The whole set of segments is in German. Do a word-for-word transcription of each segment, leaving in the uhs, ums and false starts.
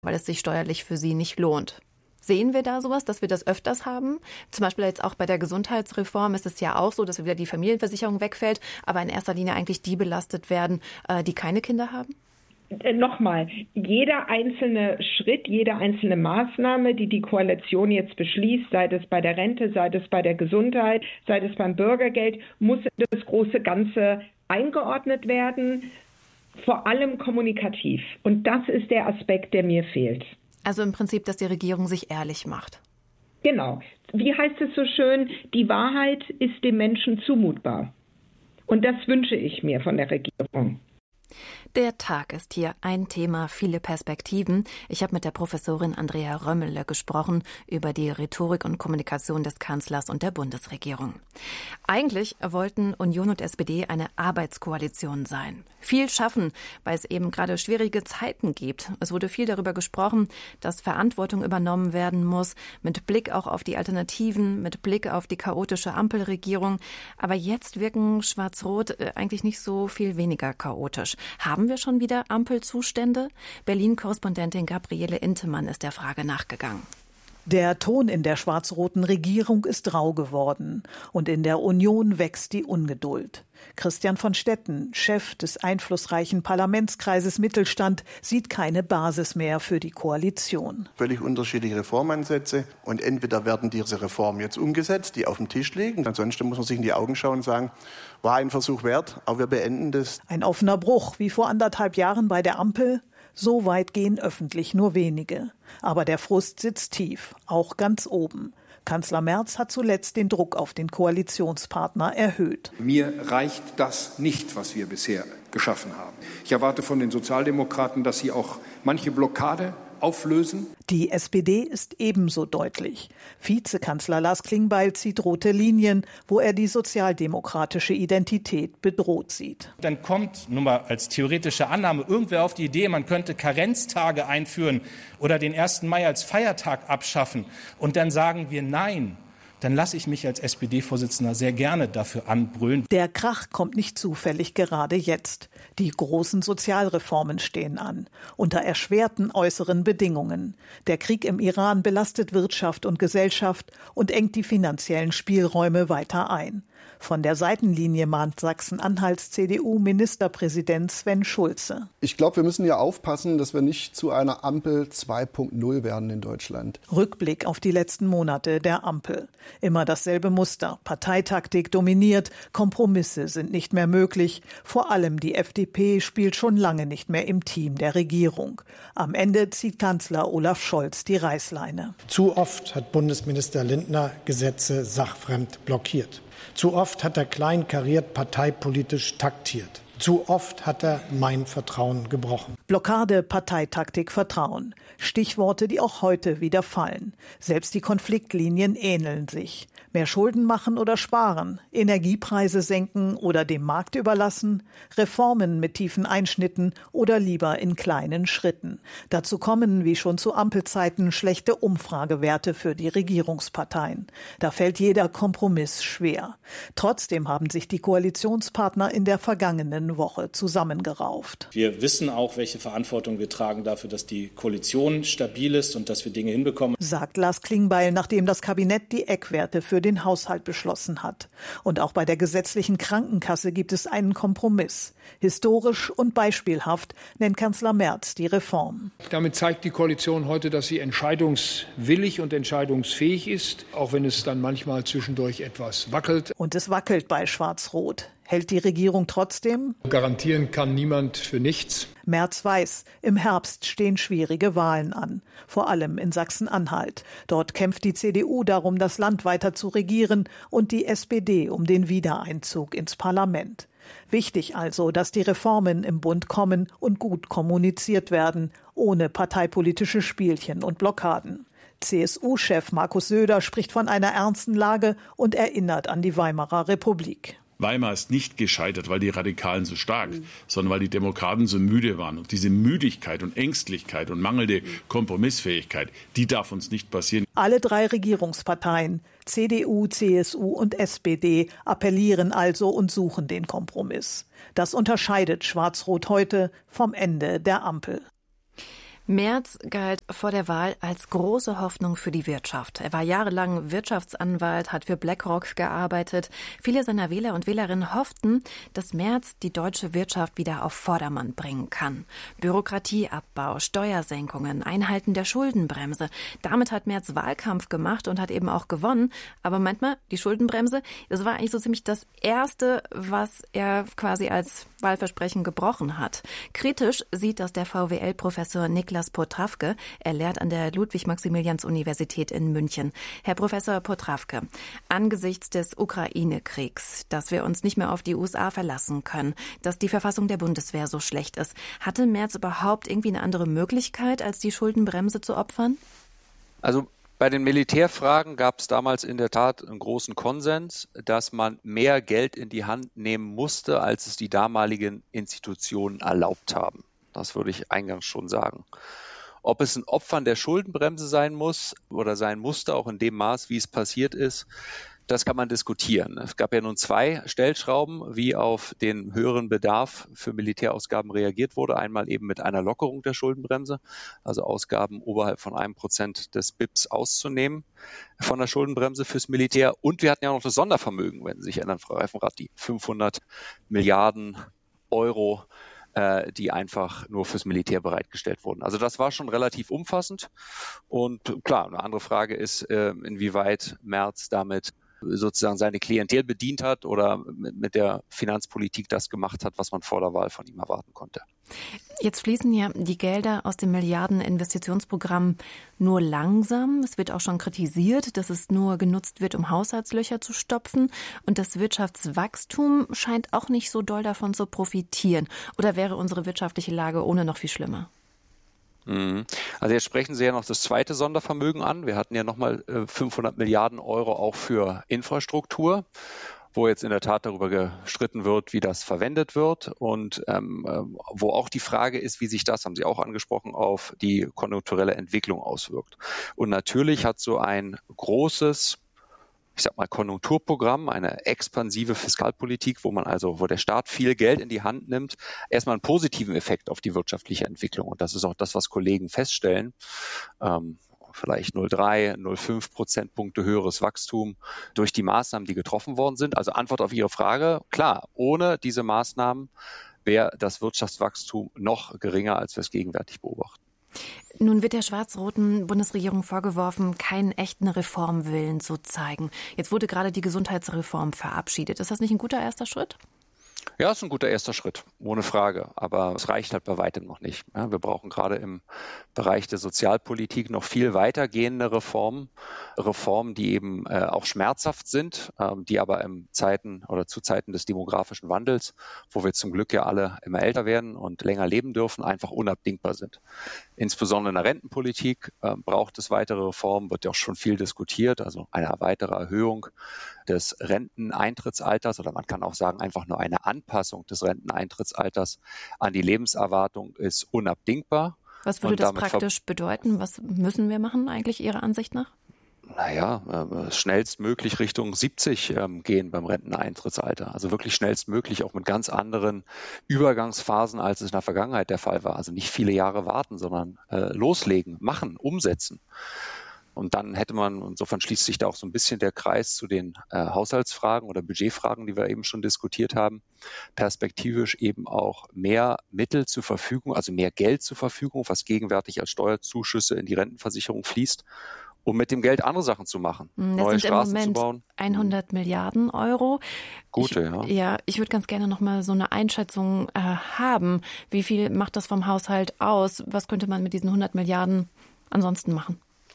weil es sich steuerlich für sie nicht lohnt. Sehen wir da sowas, dass wir das öfters haben? Zum Beispiel jetzt auch bei der Gesundheitsreform ist es ja auch so, dass wieder die Familienversicherung wegfällt, aber in erster Linie eigentlich die belastet werden, die keine Kinder haben? Nochmal, jeder einzelne Schritt, jede einzelne Maßnahme, die die Koalition jetzt beschließt, sei es bei der Rente, sei es bei der Gesundheit, sei es beim Bürgergeld, muss in das große Ganze eingeordnet werden, vor allem kommunikativ. Und das ist der Aspekt, der mir fehlt. Also im Prinzip, dass die Regierung sich ehrlich macht. Genau. Wie heißt es so schön, die Wahrheit ist dem Menschen zumutbar. Und das wünsche ich mir von der Regierung. Der Tag ist hier ein Thema, viele Perspektiven. Ich habe mit der Professorin Andrea Römmele gesprochen über die Rhetorik und Kommunikation des Kanzlers und der Bundesregierung. Eigentlich wollten Union und S P D eine Arbeitskoalition sein. Viel schaffen, weil es eben gerade schwierige Zeiten gibt. Es wurde viel darüber gesprochen, dass Verantwortung übernommen werden muss, mit Blick auch auf die Alternativen, mit Blick auf die chaotische Ampelregierung. Aber jetzt wirken Schwarz-Rot eigentlich nicht so viel weniger chaotisch. Haben wir schon wieder Ampelzustände? Berlin-Korrespondentin Gabriele Intemann ist der Frage nachgegangen. Der Ton in der schwarz-roten Regierung ist rau geworden und in der Union wächst die Ungeduld. Christian von Stetten, Chef des einflussreichen Parlamentskreises Mittelstand, sieht keine Basis mehr für die Koalition. Völlig unterschiedliche Reformansätze und entweder werden diese Reformen jetzt umgesetzt, die auf dem Tisch liegen. Ansonsten muss man sich in die Augen schauen und sagen, war ein Versuch wert, aber wir beenden das. Ein offener Bruch, wie vor anderthalb Jahren bei der Ampel. So weit gehen öffentlich nur wenige. Aber der Frust sitzt tief, auch ganz oben. Kanzler Merz hat zuletzt den Druck auf den Koalitionspartner erhöht. Mir reicht das nicht, was wir bisher geschaffen haben. Ich erwarte von den Sozialdemokraten, dass sie auch manche Blockade auflösen. Die S P D ist ebenso deutlich. Vizekanzler Lars Klingbeil zieht rote Linien, wo er die sozialdemokratische Identität bedroht sieht. Dann kommt, nur mal als theoretische Annahme, irgendwer auf die Idee, man könnte Karenztage einführen oder den ersten Mai als Feiertag abschaffen. Und dann sagen wir nein. Dann lasse ich mich als S P D-Vorsitzender sehr gerne dafür anbrüllen. Der Krach kommt nicht zufällig gerade jetzt. Die großen Sozialreformen stehen an, unter erschwerten äußeren Bedingungen. Der Krieg im Iran belastet Wirtschaft und Gesellschaft und engt die finanziellen Spielräume weiter ein. Von der Seitenlinie mahnt Sachsen-Anhalts C D U-Ministerpräsident Sven Schulze. Ich glaube, wir müssen ja aufpassen, dass wir nicht zu einer Ampel zwei Punkt null werden in Deutschland. Rückblick auf die letzten Monate der Ampel. Immer dasselbe Muster. Parteitaktik dominiert, Kompromisse sind nicht mehr möglich. Vor allem die F D P spielt schon lange nicht mehr im Team der Regierung. Am Ende zieht Kanzler Olaf Scholz die Reißleine. Zu oft hat Bundesminister Lindner Gesetze sachfremd blockiert. Zu oft hat er kleinkariert parteipolitisch taktiert. Zu oft hat er mein Vertrauen gebrochen. Blockade, Parteitaktik, Vertrauen. Stichworte, die auch heute wieder fallen. Selbst die Konfliktlinien ähneln sich. Mehr Schulden machen oder sparen, Energiepreise senken oder dem Markt überlassen, Reformen mit tiefen Einschnitten oder lieber in kleinen Schritten. Dazu kommen, wie schon zu Ampelzeiten, schlechte Umfragewerte für die Regierungsparteien. Da fällt jeder Kompromiss schwer. Trotzdem haben sich die Koalitionspartner in der vergangenen Woche zusammengerauft. Wir wissen auch, welche Verantwortung wir tragen dafür, dass die Koalition stabil ist und dass wir Dinge hinbekommen, sagt Lars Klingbeil, nachdem das Kabinett die Eckwerte für den Haushalt beschlossen hat. Und auch bei der gesetzlichen Krankenkasse gibt es einen Kompromiss. Historisch und beispielhaft nennt Kanzler Merz die Reform. Damit zeigt die Koalition heute, dass sie entscheidungswillig und entscheidungsfähig ist, auch wenn es dann manchmal zwischendurch etwas wackelt. Und es wackelt bei Schwarz-Rot. Hält die Regierung trotzdem? Garantieren kann niemand für nichts. Merz weiß, im Herbst stehen schwierige Wahlen an, vor allem in Sachsen-Anhalt. Dort kämpft die C D U darum, das Land weiter zu regieren und die S P D um den Wiedereinzug ins Parlament. Wichtig also, dass die Reformen im Bund kommen und gut kommuniziert werden, ohne parteipolitische Spielchen und Blockaden. C S U-Chef Markus Söder spricht von einer ernsten Lage und erinnert an die Weimarer Republik. Weimar ist nicht gescheitert, weil die Radikalen so stark, mhm. sondern weil die Demokraten so müde waren. Und diese Müdigkeit und Ängstlichkeit und mangelnde Kompromissfähigkeit, die darf uns nicht passieren. Alle drei Regierungsparteien, C D U, C S U und S P D, appellieren also und suchen den Kompromiss. Das unterscheidet Schwarz-Rot heute vom Ende der Ampel. Merz galt vor der Wahl als große Hoffnung für die Wirtschaft. Er war jahrelang Wirtschaftsanwalt, hat für BlackRock gearbeitet. Viele seiner Wähler und Wählerinnen hofften, dass Merz die deutsche Wirtschaft wieder auf Vordermann bringen kann. Bürokratieabbau, Steuersenkungen, Einhalten der Schuldenbremse. Damit hat Merz Wahlkampf gemacht und hat eben auch gewonnen. Aber manchmal, die Schuldenbremse, das war eigentlich so ziemlich das Erste, was er quasi als Wahlversprechen gebrochen hat. Kritisch sieht das der V W L-Professor Niklas Potrawke. Er lehrt an der Ludwig-Maximilians-Universität in München. Herr Professor Potrawke, angesichts des Ukraine-Kriegs, dass wir uns nicht mehr auf die U S A verlassen können, dass die Verfassung der Bundeswehr so schlecht ist, hatte Merz überhaupt irgendwie eine andere Möglichkeit, als die Schuldenbremse zu opfern? Also bei den Militärfragen gab es damals in der Tat einen großen Konsens, dass man mehr Geld in die Hand nehmen musste, als es die damaligen Institutionen erlaubt haben. Das würde ich eingangs schon sagen. Ob es ein Opfern der Schuldenbremse sein muss oder sein musste, auch in dem Maß, wie es passiert ist, das kann man diskutieren. Es gab ja nun zwei Stellschrauben, wie auf den höheren Bedarf für Militärausgaben reagiert wurde. Einmal eben mit einer Lockerung der Schuldenbremse, also Ausgaben oberhalb von einem Prozent des B I Ps auszunehmen von der Schuldenbremse fürs Militär. Und wir hatten ja auch noch das Sondervermögen, wenn Sie sich erinnern, Frau Reifenrath, die fünfhundert Milliarden Euro, äh, die einfach nur fürs Militär bereitgestellt wurden. Also das war schon relativ umfassend. Und klar, eine andere Frage ist, äh, inwieweit Merz damit sozusagen seine Klientel bedient hat oder mit der Finanzpolitik das gemacht hat, was man vor der Wahl von ihm erwarten konnte. Jetzt fließen ja die Gelder aus dem Milliardeninvestitionsprogramm nur langsam. Es wird auch schon kritisiert, dass es nur genutzt wird, um Haushaltslöcher zu stopfen. Und das Wirtschaftswachstum scheint auch nicht so doll davon zu profitieren. Oder wäre unsere wirtschaftliche Lage ohne noch viel schlimmer? Also jetzt sprechen Sie ja noch das zweite Sondervermögen an. Wir hatten ja nochmal fünfhundert Milliarden Euro auch für Infrastruktur, wo jetzt in der Tat darüber gestritten wird, wie das verwendet wird und ähm, wo auch die Frage ist, wie sich das, haben Sie auch angesprochen, auf die konjunkturelle Entwicklung auswirkt. Und natürlich hat so ein großes, ich sag mal, Konjunkturprogramm, eine expansive Fiskalpolitik, wo man also, wo der Staat viel Geld in die Hand nimmt, erstmal einen positiven Effekt auf die wirtschaftliche Entwicklung. Und das ist auch das, was Kollegen feststellen. Ähm, vielleicht null Komma drei, null Komma fünf Prozentpunkte höheres Wachstum durch die Maßnahmen, die getroffen worden sind. Also Antwort auf Ihre Frage, klar, ohne diese Maßnahmen wäre das Wirtschaftswachstum noch geringer, als wir es gegenwärtig beobachten. Nun wird der schwarz-roten Bundesregierung vorgeworfen, keinen echten Reformwillen zu zeigen. Jetzt wurde gerade die Gesundheitsreform verabschiedet. Ist das nicht ein guter erster Schritt? Ja, es ist ein guter erster Schritt, ohne Frage. Aber es reicht halt bei weitem noch nicht. Ja, wir brauchen gerade im Bereich der Sozialpolitik noch viel weitergehende Reformen. Reformen, die eben äh, auch schmerzhaft sind, äh, die aber in Zeiten oder zu Zeiten des demografischen Wandels, wo wir zum Glück ja alle immer älter werden und länger leben dürfen, einfach unabdingbar sind. Insbesondere in der Rentenpolitik äh, braucht es weitere Reformen, wird ja auch schon viel diskutiert, also eine weitere Erhöhung des Renteneintrittsalters oder man kann auch sagen, einfach nur eine Anpassung des Renteneintrittsalters an die Lebenserwartung ist unabdingbar. Was würde das praktisch bedeuten? Was müssen wir machen eigentlich Ihrer Ansicht nach? Naja, äh, schnellstmöglich Richtung siebzig ähm, gehen beim Renteneintrittsalter. Also wirklich schnellstmöglich auch mit ganz anderen Übergangsphasen, als es in der Vergangenheit der Fall war. Also nicht viele Jahre warten, sondern äh, loslegen, machen, umsetzen. Und dann hätte man, insofern schließt sich da auch so ein bisschen der Kreis zu den äh, Haushaltsfragen oder Budgetfragen, die wir eben schon diskutiert haben, perspektivisch eben auch mehr Mittel zur Verfügung, also mehr Geld zur Verfügung, was gegenwärtig als Steuerzuschüsse in die Rentenversicherung fließt, um mit dem Geld andere Sachen zu machen, das neue sind Straßen im Moment zu bauen. hundert Milliarden Euro. Gute, ich, ja. Ja, ich würde ganz gerne noch mal so eine Einschätzung äh, haben. Wie viel macht das vom Haushalt aus? Was könnte man mit diesen hundert Milliarden ansonsten machen?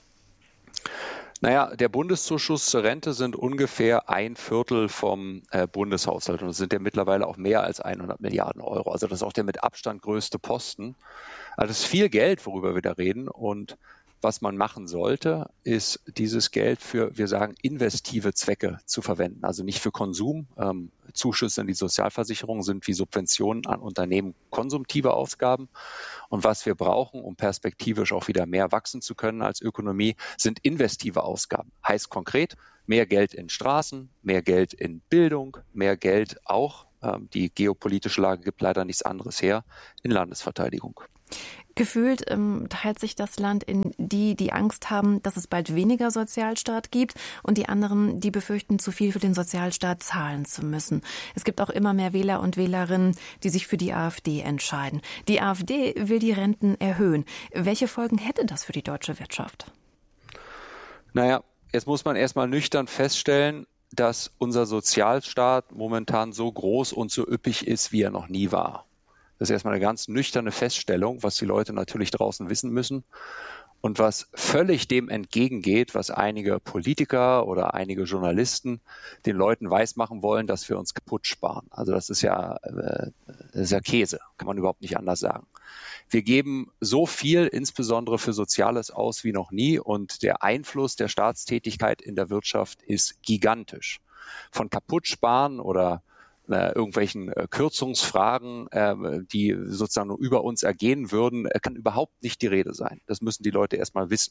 Naja, der Bundeszuschuss zur Rente sind ungefähr ein Viertel vom äh, Bundeshaushalt und es sind ja mittlerweile auch mehr als hundert Milliarden Euro. Also das ist auch der mit Abstand größte Posten. Also das ist viel Geld, worüber wir da reden und was man machen sollte, ist dieses Geld für, wir sagen, investive Zwecke zu verwenden. Also nicht für Konsum. Ähm, Zuschüsse in die Sozialversicherung sind wie Subventionen an Unternehmen konsumtive Ausgaben. Und was wir brauchen, um perspektivisch auch wieder mehr wachsen zu können als Ökonomie, sind investive Ausgaben. Heißt konkret, mehr Geld in Straßen, mehr Geld in Bildung, mehr Geld auch, ähm, die geopolitische Lage gibt leider nichts anderes her, in Landesverteidigung. Gefühlt ähm, teilt sich das Land in die, die Angst haben, dass es bald weniger Sozialstaat gibt und die anderen, die befürchten, zu viel für den Sozialstaat zahlen zu müssen. Es gibt auch immer mehr Wähler und Wählerinnen, die sich für die AfD entscheiden. Die AfD will die Renten erhöhen. Welche Folgen hätte das für die deutsche Wirtschaft? Naja, jetzt muss man erstmal nüchtern feststellen, dass unser Sozialstaat momentan so groß und so üppig ist, wie er noch nie war. Das ist erstmal eine ganz nüchterne Feststellung, was die Leute natürlich draußen wissen müssen und was völlig dem entgegengeht, was einige Politiker oder einige Journalisten den Leuten weismachen wollen, dass wir uns kaputt sparen. Also das ist ja, äh, das ist ja Käse, kann man überhaupt nicht anders sagen. Wir geben so viel, insbesondere für Soziales, aus wie noch nie und der Einfluss der Staatstätigkeit in der Wirtschaft ist gigantisch. Von kaputt sparen oder Äh, irgendwelchen äh, Kürzungsfragen, äh, die sozusagen nur über uns ergehen würden, äh, kann überhaupt nicht die Rede sein. Das müssen die Leute erstmal wissen.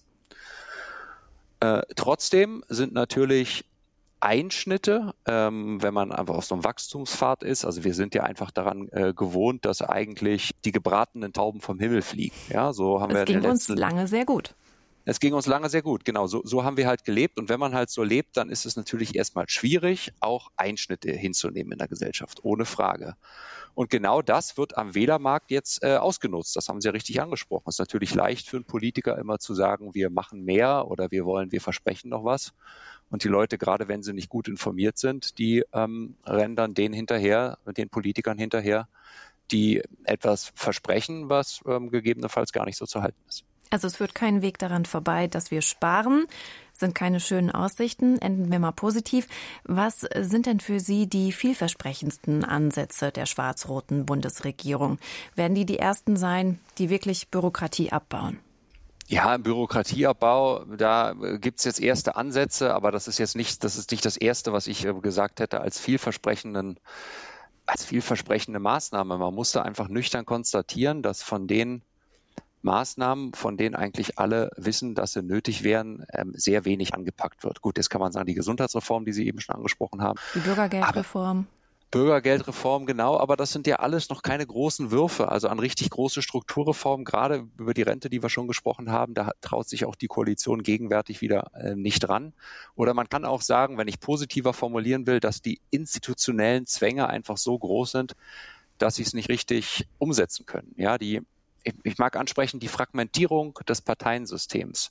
Äh, trotzdem sind natürlich Einschnitte, ähm, wenn man einfach auf so einem Wachstumspfad ist. Also wir sind ja einfach daran äh, gewohnt, dass eigentlich die gebratenen Tauben vom Himmel fliegen. Ja, so haben es wir ging in den letzten, uns lange sehr gut. Es ging uns lange sehr gut, genau. So, so haben wir halt gelebt. Und wenn man halt so lebt, dann ist es natürlich erstmal schwierig, auch Einschnitte hinzunehmen in der Gesellschaft, ohne Frage. Und genau das wird am Wählermarkt jetzt äh, ausgenutzt. Das haben Sie ja richtig angesprochen. Es ist natürlich leicht für einen Politiker immer zu sagen, wir machen mehr oder wir wollen, wir versprechen noch was. Und die Leute, gerade wenn sie nicht gut informiert sind, die ähm, rennen dann denen hinterher, den Politikern hinterher, die etwas versprechen, was ähm, gegebenenfalls gar nicht so zu halten ist. Also es führt kein Weg daran vorbei, dass wir sparen. Sind keine schönen Aussichten. Enden wir mal positiv. Was sind denn für Sie die vielversprechendsten Ansätze der schwarz-roten Bundesregierung? Werden die die ersten sein, die wirklich Bürokratie abbauen? Ja, im Bürokratieabbau, da gibt es jetzt erste Ansätze, aber das ist jetzt nicht, das ist nicht das Erste, was ich gesagt hätte als vielversprechenden, als vielversprechende Maßnahme. Man musste einfach nüchtern konstatieren, dass von den Maßnahmen, von denen eigentlich alle wissen, dass sie nötig wären, sehr wenig angepackt wird. Gut, jetzt kann man sagen, die Gesundheitsreform, die Sie eben schon angesprochen haben. Die Bürgergeldreform. Aber Bürgergeldreform, genau, aber das sind ja alles noch keine großen Würfe, also an richtig große Strukturreformen, gerade über die Rente, die wir schon gesprochen haben, da traut sich auch die Koalition gegenwärtig wieder äh, nicht ran. Oder man kann auch sagen, wenn ich positiver formulieren will, dass die institutionellen Zwänge einfach so groß sind, dass sie es nicht richtig umsetzen können. Ja, die Ich mag ansprechen, die Fragmentierung des Parteiensystems,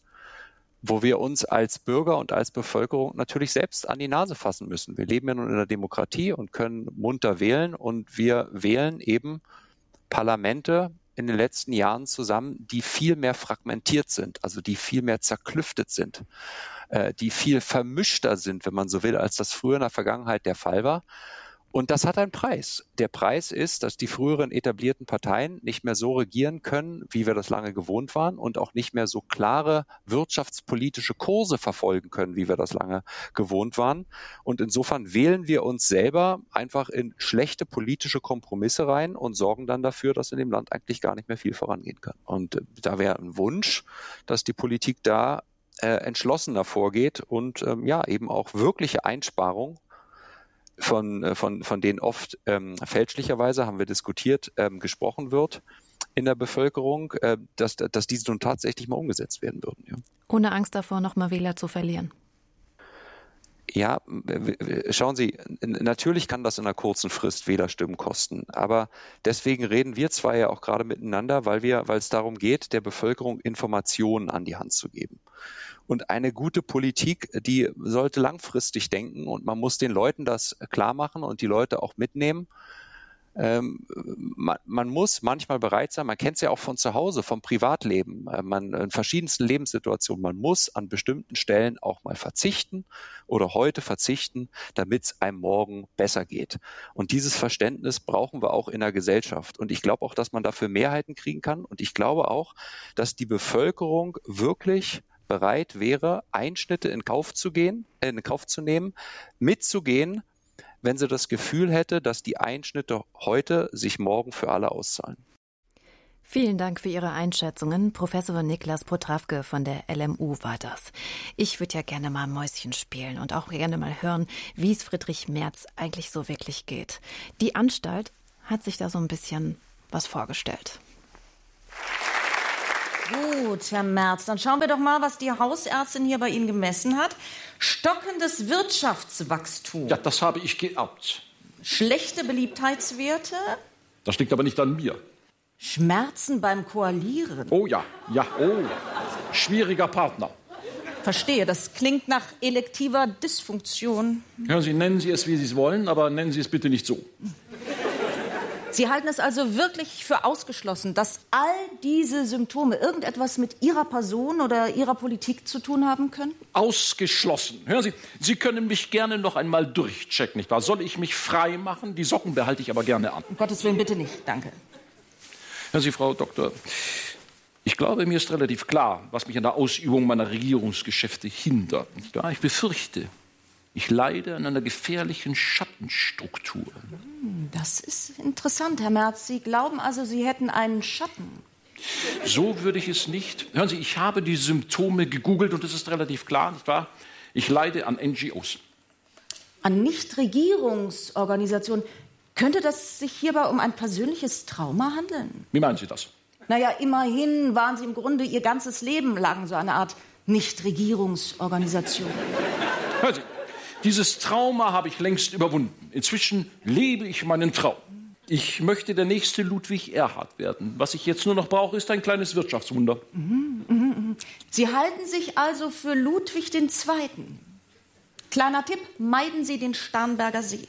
wo wir uns als Bürger und als Bevölkerung natürlich selbst an die Nase fassen müssen. Wir leben ja nun in einer Demokratie und können munter wählen und wir wählen eben Parlamente in den letzten Jahren zusammen, die viel mehr fragmentiert sind, also die viel mehr zerklüftet sind, die viel vermischter sind, wenn man so will, als das früher in der Vergangenheit der Fall war. Und das hat einen Preis. Der Preis ist, dass die früheren etablierten Parteien nicht mehr so regieren können, wie wir das lange gewohnt waren und auch nicht mehr so klare wirtschaftspolitische Kurse verfolgen können, wie wir das lange gewohnt waren. Und insofern wählen wir uns selber einfach in schlechte politische Kompromisse rein und sorgen dann dafür, dass in dem Land eigentlich gar nicht mehr viel vorangehen kann. Und da wäre ein Wunsch, dass die Politik da äh, entschlossener vorgeht und ähm, ja eben auch wirkliche Einsparungen von, von, von denen oft ähm, fälschlicherweise, haben wir diskutiert, ähm, gesprochen wird in der Bevölkerung, äh, dass, dass diese nun tatsächlich mal umgesetzt werden würden. Ja. Ohne Angst davor, nochmal Wähler zu verlieren. Ja, schauen Sie, natürlich kann das in einer kurzen Frist Wählerstimmen kosten, aber deswegen reden wir zwei ja auch gerade miteinander, weil wir, weil es darum geht, der Bevölkerung Informationen an die Hand zu geben. Und eine gute Politik, die sollte langfristig denken und man muss den Leuten das klar machen und die Leute auch mitnehmen. Ähm, man, man muss manchmal bereit sein, man kennt es ja auch von zu Hause, vom Privatleben, äh, man in verschiedensten Lebenssituationen, man muss an bestimmten Stellen auch mal verzichten oder heute verzichten, damit es einem morgen besser geht. Und dieses Verständnis brauchen wir auch in der Gesellschaft. Und ich glaube auch, dass man dafür Mehrheiten kriegen kann. Und ich glaube auch, dass die Bevölkerung wirklich bereit wäre, Einschnitte in Kauf zu gehen, äh, in Kauf zu nehmen, mitzugehen, wenn sie das Gefühl hätte, dass die Einschnitte heute sich morgen für alle auszahlen. Vielen Dank für Ihre Einschätzungen. Professor Niklas Potrawke von der L M U war das. Ich würde ja gerne mal Mäuschen spielen und auch gerne mal hören, wie es Friedrich Merz eigentlich so wirklich geht. Die Anstalt hat sich da so ein bisschen was vorgestellt. Gut, Herr Merz, dann schauen wir doch mal, was die Hausärztin hier bei Ihnen gemessen hat. Stockendes Wirtschaftswachstum. Ja, das habe ich geerbt. Schlechte Beliebtheitswerte. Das liegt aber nicht an mir. Schmerzen beim Koalieren. Oh ja, ja, oh. Schwieriger Partner. Verstehe, das klingt nach elektiver Dysfunktion. Hören Sie, nennen Sie es, wie Sie es wollen, aber nennen Sie es bitte nicht so. Sie halten es also wirklich für ausgeschlossen, dass all diese Symptome irgendetwas mit Ihrer Person oder Ihrer Politik zu tun haben können? Ausgeschlossen. Hören Sie, Sie können mich gerne noch einmal durchchecken, nicht wahr? Soll ich mich frei machen? Die Socken behalte ich aber gerne an. Um Gottes Willen, bitte nicht. Danke. Hören Sie, Frau Doktor, ich glaube, mir ist relativ klar, was mich an der Ausübung meiner Regierungsgeschäfte hindert. Nicht wahr? Ich befürchte, ich leide an einer gefährlichen Schattenstruktur. Das ist interessant, Herr Merz. Sie glauben also, Sie hätten einen Schatten? So würde ich es nicht. Hören Sie, ich habe die Symptome gegoogelt und es ist relativ klar, nicht wahr? Ich leide an N G Os. An Nichtregierungsorganisationen. Könnte das sich hierbei um ein persönliches Trauma handeln? Wie meinen Sie das? Naja, immerhin waren Sie im Grunde Ihr ganzes Leben lang so eine Art Nichtregierungsorganisation. Hören Sie, dieses Trauma habe ich längst überwunden. Inzwischen lebe ich meinen Traum. Ich möchte der nächste Ludwig Erhard werden. Was ich jetzt nur noch brauche, ist ein kleines Wirtschaftswunder. Mhm, mh, mh. Sie halten sich also für Ludwig der Zweite. Kleiner Tipp, meiden Sie den Starnberger See.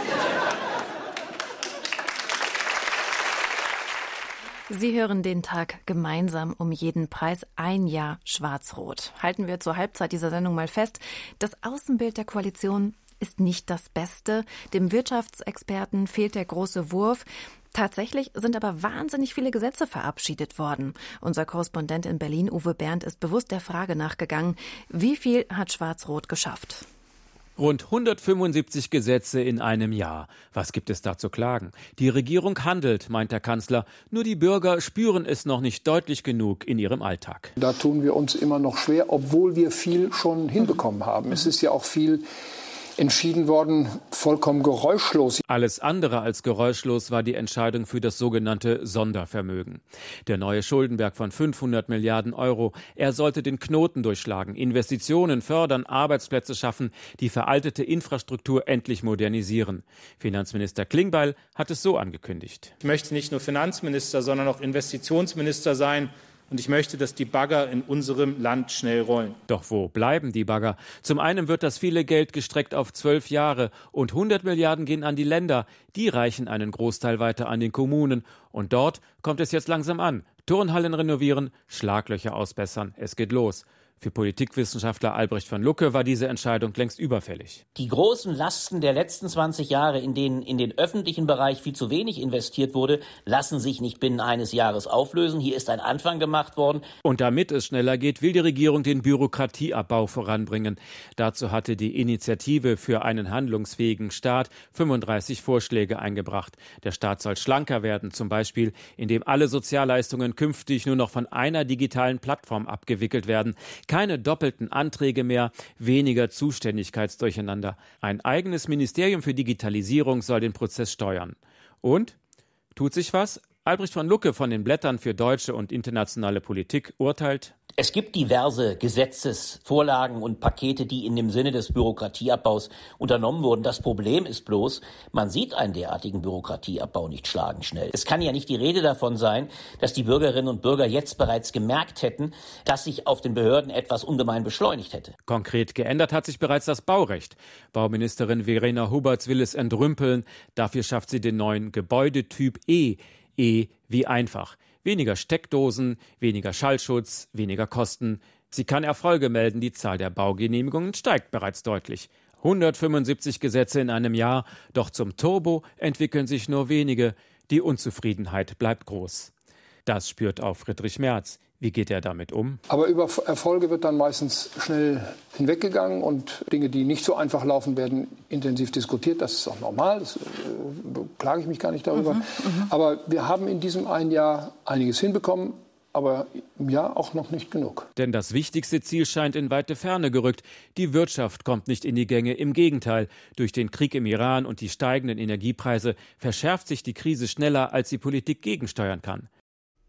Sie hören den Tag gemeinsam um jeden Preis. Ein Jahr Schwarz-Rot. Halten wir zur Halbzeit dieser Sendung mal fest. Das Außenbild der Koalition ist nicht das Beste. Dem Wirtschaftsexperten fehlt der große Wurf. Tatsächlich sind aber wahnsinnig viele Gesetze verabschiedet worden. Unser Korrespondent in Berlin, Uwe Berndt, ist bewusst der Frage nachgegangen, wie viel hat Schwarz-Rot geschafft? Rund hundertfünfundsiebzig Gesetze in einem Jahr. Was gibt es da zu klagen? Die Regierung handelt, meint der Kanzler. Nur die Bürger spüren es noch nicht deutlich genug in ihrem Alltag. Da tun wir uns immer noch schwer, obwohl wir viel schon hinbekommen haben. Es ist ja auch viel entschieden worden, vollkommen geräuschlos. Alles andere als geräuschlos war die Entscheidung für das sogenannte Sondervermögen. Der neue Schuldenberg von fünfhundert Milliarden Euro. Er sollte den Knoten durchschlagen, Investitionen fördern, Arbeitsplätze schaffen, die veraltete Infrastruktur endlich modernisieren. Finanzminister Klingbeil hat es so angekündigt. Ich möchte nicht nur Finanzminister, sondern auch Investitionsminister sein. Und ich möchte, dass die Bagger in unserem Land schnell rollen. Doch wo bleiben die Bagger? Zum einen wird das viele Geld gestreckt auf zwölf Jahre und hundert Milliarden gehen an die Länder. Die reichen einen Großteil weiter an den Kommunen. Und dort kommt es jetzt langsam an. Turnhallen renovieren, Schlaglöcher ausbessern. Es geht los. Für Politikwissenschaftler Albrecht von Lucke war diese Entscheidung längst überfällig. Die großen Lasten der letzten zwanzig Jahre, in denen in den öffentlichen Bereich viel zu wenig investiert wurde, lassen sich nicht binnen eines Jahres auflösen. Hier ist ein Anfang gemacht worden. Und damit es schneller geht, will die Regierung den Bürokratieabbau voranbringen. Dazu hatte die Initiative für einen handlungsfähigen Staat fünfunddreißig Vorschläge eingebracht. Der Staat soll schlanker werden, zum Beispiel, indem alle Sozialleistungen künftig nur noch von einer digitalen Plattform abgewickelt werden. Keine doppelten Anträge mehr, weniger Zuständigkeitsdurcheinander. Ein eigenes Ministerium für Digitalisierung soll den Prozess steuern. Und? Tut sich was? Albrecht von Lucke von den Blättern für deutsche und internationale Politik urteilt: Es gibt diverse Gesetzesvorlagen und Pakete, die in dem Sinne des Bürokratieabbaus unternommen wurden. Das Problem ist bloß, man sieht einen derartigen Bürokratieabbau nicht schlagenschnell. Es kann ja nicht die Rede davon sein, dass die Bürgerinnen und Bürger jetzt bereits gemerkt hätten, dass sich auf den Behörden etwas ungemein beschleunigt hätte. Konkret geändert hat sich bereits das Baurecht. Bauministerin Verena Huberts will es entrümpeln. Dafür schafft sie den neuen Gebäudetyp E. E wie einfach. Weniger Steckdosen, weniger Schallschutz, weniger Kosten. Sie kann Erfolge melden. Die Zahl der Baugenehmigungen steigt bereits deutlich. hundertfünfundsiebzig Gesetze in einem Jahr. Doch zum Turbo entwickeln sich nur wenige. Die Unzufriedenheit bleibt groß. Das spürt auch Friedrich Merz. Wie geht er damit um? Aber über Erfolge wird dann meistens schnell hinweggegangen und Dinge, die nicht so einfach laufen, werden intensiv diskutiert. Das ist auch normal, das äh, klage ich mich gar nicht darüber. Mhm, aber wir haben in diesem einen Jahr einiges hinbekommen, aber im Jahr auch noch nicht genug. Denn das wichtigste Ziel scheint in weite Ferne gerückt. Die Wirtschaft kommt nicht in die Gänge. Im Gegenteil, durch den Krieg im Iran und die steigenden Energiepreise verschärft sich die Krise schneller, als die Politik gegensteuern kann.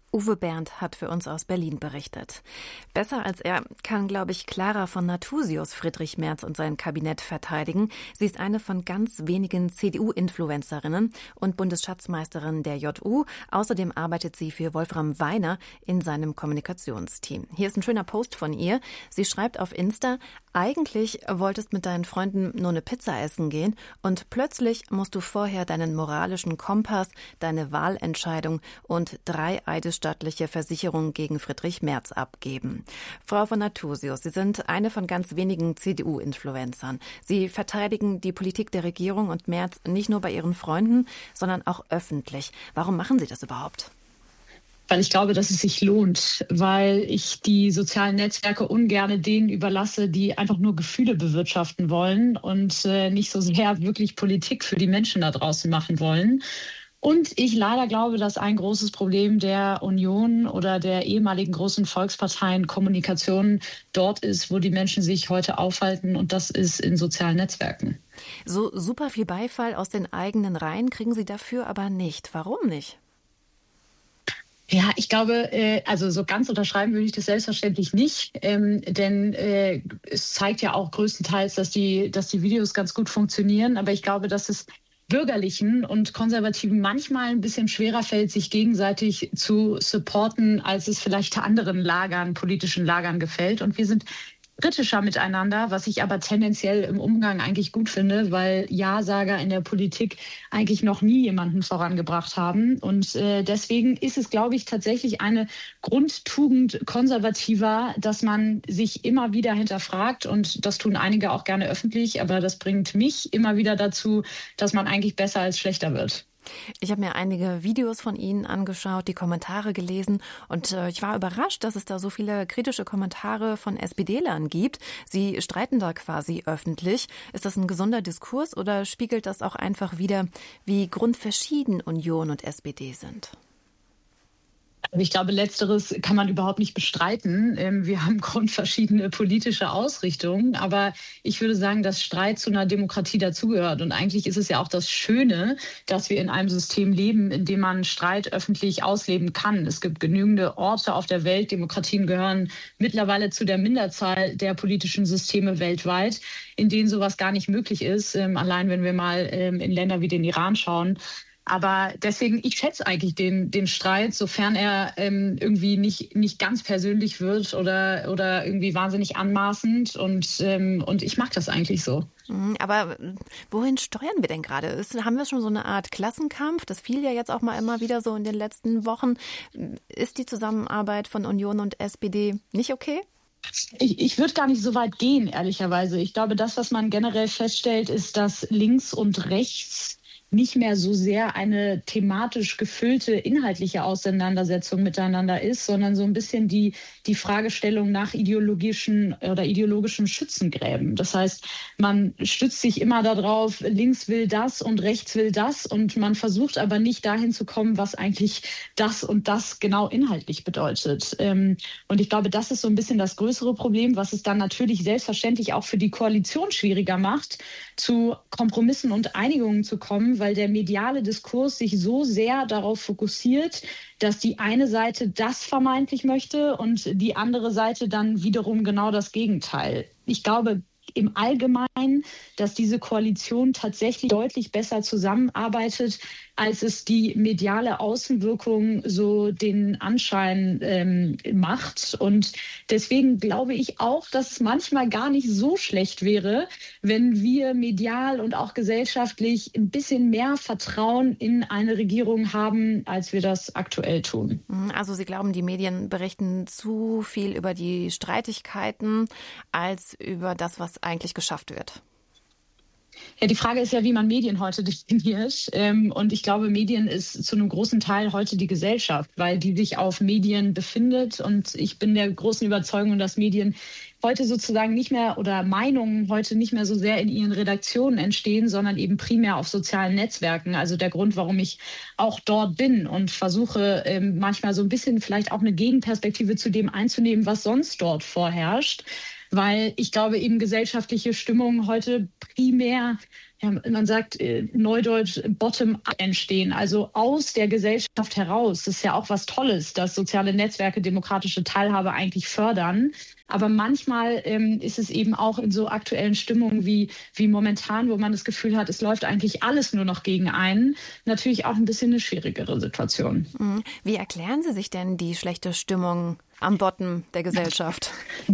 Uwe Berndt hat für uns aus Berlin berichtet. Besser als er kann, glaube ich, Clara von Nathusius Friedrich Merz und sein Kabinett verteidigen. Sie ist eine von ganz wenigen C D U-Influencerinnen und Bundesschatzmeisterin der J U. Außerdem arbeitet sie für Wolfram Weiner in seinem Kommunikationsteam. Hier ist ein schöner Post von ihr. Sie schreibt auf Insta: Eigentlich wolltest mit deinen Freunden nur eine Pizza essen gehen und plötzlich musst du vorher deinen moralischen Kompass, deine Wahlentscheidung und drei eidesstattliche Versicherungen gegen Friedrich Merz abgeben. Frau von Nathusius, Sie sind eine von ganz wenigen C D U-Influencern. Sie verteidigen die Politik der Regierung und Merz nicht nur bei Ihren Freunden, sondern auch öffentlich. Warum machen Sie das überhaupt? Weil ich glaube, dass es sich lohnt, weil ich die sozialen Netzwerke ungerne denen überlasse, die einfach nur Gefühle bewirtschaften wollen und äh, nicht so sehr wirklich Politik für die Menschen da draußen machen wollen. Und ich leider glaube, dass ein großes Problem der Union oder der ehemaligen großen Volksparteien Kommunikation dort ist, wo die Menschen sich heute aufhalten, und das ist in sozialen Netzwerken. So super viel Beifall aus den eigenen Reihen kriegen Sie dafür aber nicht. Warum nicht? Ja, ich glaube, äh, also so ganz unterschreiben würde ich das selbstverständlich nicht, ähm, denn äh, es zeigt ja auch größtenteils, dass die, dass die Videos ganz gut funktionieren. Aber ich glaube, dass es Bürgerlichen und Konservativen manchmal ein bisschen schwerer fällt, sich gegenseitig zu supporten, als es vielleicht anderen Lagern, politischen Lagern gefällt. Und wir sind kritischer miteinander, was ich aber tendenziell im Umgang eigentlich gut finde, weil Ja-Sager in der Politik eigentlich noch nie jemanden vorangebracht haben. Und äh, deswegen ist es, glaube ich, tatsächlich eine Grundtugend Konservativer, dass man sich immer wieder hinterfragt. Und das tun einige auch gerne öffentlich. Aber das bringt mich immer wieder dazu, dass man eigentlich besser als schlechter wird. Ich habe mir einige Videos von Ihnen angeschaut, die Kommentare gelesen, und äh, ich war überrascht, dass es da so viele kritische Kommentare von SPDlern gibt. Sie streiten da quasi öffentlich. Ist das ein gesunder Diskurs oder spiegelt das auch einfach wider, wie grundverschieden Union und S P D sind? Ich glaube, Letzteres kann man überhaupt nicht bestreiten. Wir haben grundverschiedene politische Ausrichtungen. Aber ich würde sagen, dass Streit zu einer Demokratie dazugehört. Und eigentlich ist es ja auch das Schöne, dass wir in einem System leben, in dem man Streit öffentlich ausleben kann. Es gibt genügende Orte auf der Welt. Demokratien gehören mittlerweile zu der Minderzahl der politischen Systeme weltweit, in denen sowas gar nicht möglich ist. Allein wenn wir mal in Länder wie den Iran schauen. Aber deswegen, ich schätze eigentlich den, den Streit, sofern er ähm, irgendwie nicht, nicht ganz persönlich wird oder, oder irgendwie wahnsinnig anmaßend. Und, ähm, und ich mag das eigentlich so. Aber wohin steuern wir denn gerade? Ist, haben wir schon so eine Art Klassenkampf? Das fiel ja jetzt auch mal immer wieder so in den letzten Wochen. Ist die Zusammenarbeit von Union und S P D nicht okay? Ich, ich würde gar nicht so weit gehen, ehrlicherweise. Ich glaube, das, was man generell feststellt, ist, dass links und rechts nicht mehr so sehr eine thematisch gefüllte inhaltliche Auseinandersetzung miteinander ist, sondern so ein bisschen die, die Fragestellung nach ideologischen oder ideologischen Schützengräben. Das heißt, man stützt sich immer darauf, links will das und rechts will das, und man versucht aber nicht dahin zu kommen, was eigentlich das und das genau inhaltlich bedeutet. Und ich glaube, das ist so ein bisschen das größere Problem, was es dann natürlich selbstverständlich auch für die Koalition schwieriger macht, zu Kompromissen und Einigungen zu kommen, weil der mediale Diskurs sich so sehr darauf fokussiert, dass die eine Seite das vermeintlich möchte und die andere Seite dann wiederum genau das Gegenteil. Ich glaube im Allgemeinen, dass diese Koalition tatsächlich deutlich besser zusammenarbeitet, als es die mediale Außenwirkung so den Anschein ähm, macht. Und deswegen glaube ich auch, dass es manchmal gar nicht so schlecht wäre, wenn wir medial und auch gesellschaftlich ein bisschen mehr Vertrauen in eine Regierung haben, als wir das aktuell tun. Also Sie glauben, die Medien berichten zu viel über die Streitigkeiten als über das, was eigentlich geschafft wird? Ja, die Frage ist ja, wie man Medien heute definiert. Und ich glaube, Medien ist zu einem großen Teil heute die Gesellschaft, weil die sich auf Medien befindet. Und ich bin der großen Überzeugung, dass Medien heute sozusagen nicht mehr oder Meinungen heute nicht mehr so sehr in ihren Redaktionen entstehen, sondern eben primär auf sozialen Netzwerken. Also der Grund, warum ich auch dort bin und versuche manchmal so ein bisschen vielleicht auch eine Gegenperspektive zu dem einzunehmen, was sonst dort vorherrscht. Weil ich glaube, eben gesellschaftliche Stimmung heute primär ja, man sagt äh, neudeutsch bottom-up entstehen, also aus der Gesellschaft heraus. Das ist ja auch was Tolles, dass soziale Netzwerke demokratische Teilhabe eigentlich fördern. Aber manchmal ähm, ist es eben auch in so aktuellen Stimmungen wie, wie momentan, wo man das Gefühl hat, es läuft eigentlich alles nur noch gegen einen, natürlich auch ein bisschen eine schwierigere Situation. Wie erklären Sie sich denn die schlechte Stimmung am Bottom der Gesellschaft?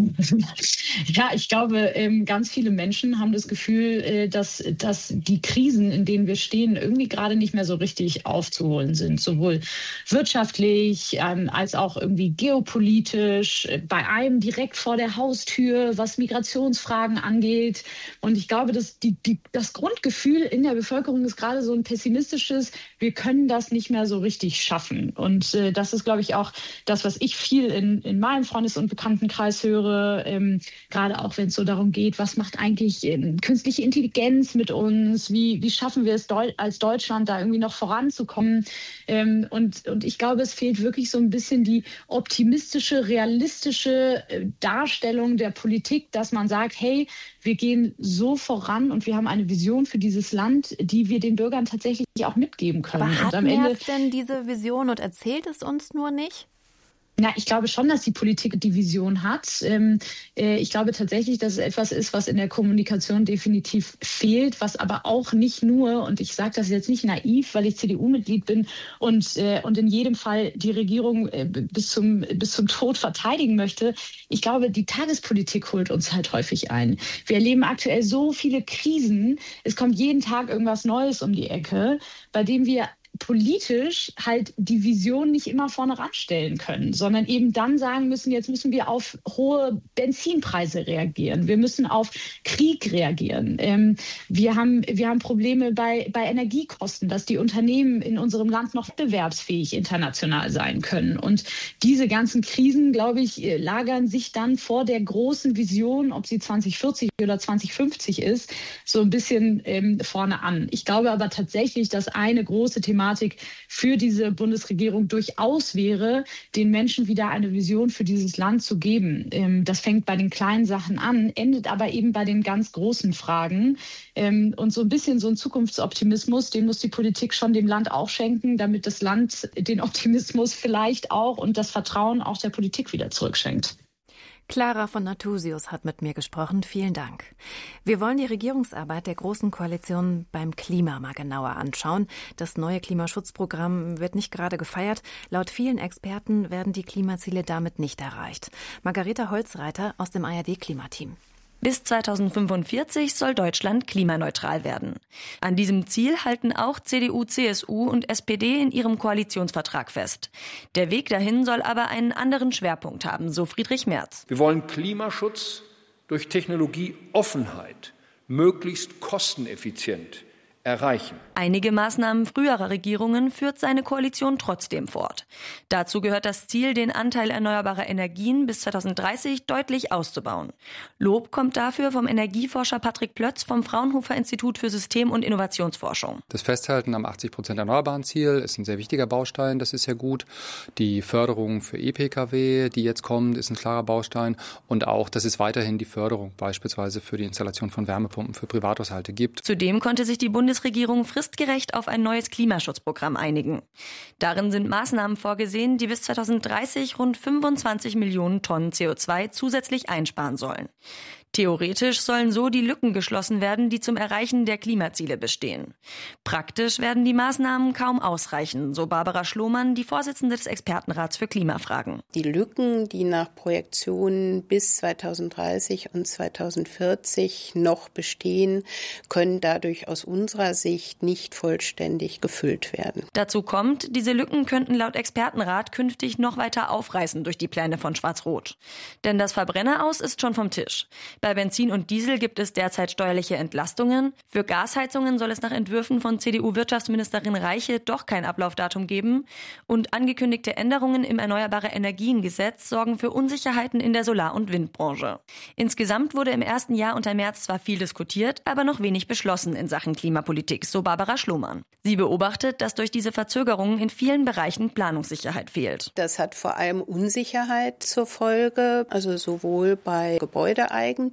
Ja, ich glaube, ganz viele Menschen haben das Gefühl, dass, dass die Krisen, in denen wir stehen, irgendwie gerade nicht mehr so richtig aufzuholen sind. Sowohl wirtschaftlich als auch irgendwie geopolitisch, bei einem direkt vor der Haustür, was Migrationsfragen angeht. Und ich glaube, dass die, die, das Grundgefühl in der Bevölkerung ist gerade so ein pessimistisches, wir können das nicht mehr so richtig schaffen. Und äh, das ist, glaube ich, auch das, was ich viel in, in meinem Freundes- und Bekanntenkreis höre, ähm, gerade auch wenn es so darum geht, was macht eigentlich ähm, künstliche Intelligenz mit uns, wie, wie schaffen wir es Deu- als Deutschland da irgendwie noch voranzukommen. Ähm, und, und ich glaube, es fehlt wirklich so ein bisschen die optimistische, realistische äh, Darstellung der Politik, dass man sagt, hey, wir gehen so voran und wir haben eine Vision für dieses Land, die wir den Bürgern tatsächlich auch mitgeben können. Aber hat und am Ende denn diese Vision und erzählt es uns nur nicht? Na, ich glaube schon, dass die Politik die Vision hat. Ähm, äh, ich glaube tatsächlich, dass es etwas ist, was in der Kommunikation definitiv fehlt, was aber auch nicht nur, und ich sage das jetzt nicht naiv, weil ich C D U-Mitglied bin und, äh, und in jedem Fall die Regierung äh, bis zum, bis zum Tod verteidigen möchte. Ich glaube, die Tagespolitik holt uns halt häufig ein. Wir erleben aktuell so viele Krisen. Es kommt jeden Tag irgendwas Neues um die Ecke, bei dem wir politisch halt die Vision nicht immer vorne ranstellen können, sondern eben dann sagen müssen, jetzt müssen wir auf hohe Benzinpreise reagieren. Wir müssen auf Krieg reagieren. Ähm, wir haben, wir haben Probleme bei, bei Energiekosten, dass die Unternehmen in unserem Land noch wettbewerbsfähig international sein können. Und diese ganzen Krisen, glaube ich, lagern sich dann vor der großen Vision, ob sie zwanzig vierzig oder zwanzig fünfzig ist, so ein bisschen ähm, vorne an. Ich glaube aber tatsächlich, dass eine große Thematik für diese Bundesregierung durchaus wäre, den Menschen wieder eine Vision für dieses Land zu geben. Das fängt bei den kleinen Sachen an, endet aber eben bei den ganz großen Fragen. Und so ein bisschen so ein Zukunftsoptimismus, den muss die Politik schon dem Land auch schenken, damit das Land den Optimismus vielleicht auch und das Vertrauen auch der Politik wieder zurückschenkt. Clara von Nathusius hat mit mir gesprochen. Vielen Dank. Wir wollen die Regierungsarbeit der Großen Koalition beim Klima mal genauer anschauen. Das neue Klimaschutzprogramm wird nicht gerade gefeiert. Laut vielen Experten werden die Klimaziele damit nicht erreicht. Margareta Holzreiter aus dem A R D-Klimateam. Bis zweitausendfünfundvierzig soll Deutschland klimaneutral werden. An diesem Ziel halten auch C D U, C S U und S P D in ihrem Koalitionsvertrag fest. Der Weg dahin soll aber einen anderen Schwerpunkt haben, so Friedrich Merz. Wir wollen Klimaschutz durch Technologieoffenheit möglichst kosteneffizient erreichen. Einige Maßnahmen früherer Regierungen führt seine Koalition trotzdem fort. Dazu gehört das Ziel, den Anteil erneuerbarer Energien bis zweitausenddreißig deutlich auszubauen. Lob kommt dafür vom Energieforscher Patrick Plötz vom Fraunhofer Institut für System- und Innovationsforschung. Das Festhalten am achtzig Prozent erneuerbaren Ziel ist ein sehr wichtiger Baustein, das ist sehr gut. Die Förderung für E P K W, die jetzt kommt, ist ein klarer Baustein. Und auch, dass es weiterhin die Förderung beispielsweise für die Installation von Wärmepumpen für Privathaushalte gibt. Zudem konnte sich die Bundes Bundesregierung fristgerecht auf ein neues Klimaschutzprogramm einigen. Darin sind Maßnahmen vorgesehen, die bis zweitausenddreißig rund fünfundzwanzig Millionen Tonnen C O zwei zusätzlich einsparen sollen. Theoretisch sollen so die Lücken geschlossen werden, die zum Erreichen der Klimaziele bestehen. Praktisch werden die Maßnahmen kaum ausreichen, so Barbara Schlohmann, die Vorsitzende des Expertenrats für Klimafragen. Die Lücken, die nach Projektionen bis zweitausenddreißig und zweitausendvierzig noch bestehen, können dadurch aus unserer Sicht nicht vollständig gefüllt werden. Dazu kommt, diese Lücken könnten laut Expertenrat künftig noch weiter aufreißen durch die Pläne von Schwarz-Rot. Denn das Verbrenneraus ist schon vom Tisch. Bei Benzin und Diesel gibt es derzeit steuerliche Entlastungen. Für Gasheizungen soll es nach Entwürfen von C D U-Wirtschaftsministerin Reiche doch kein Ablaufdatum geben. Und angekündigte Änderungen im Erneuerbare-Energien-Gesetz sorgen für Unsicherheiten in der Solar- und Windbranche. Insgesamt wurde im ersten Jahr unter Merz zwar viel diskutiert, aber noch wenig beschlossen in Sachen Klimapolitik, so Barbara Schlohmann. Sie beobachtet, dass durch diese Verzögerungen in vielen Bereichen Planungssicherheit fehlt. Das hat vor allem Unsicherheit zur Folge, also sowohl bei Gebäudeeigentümern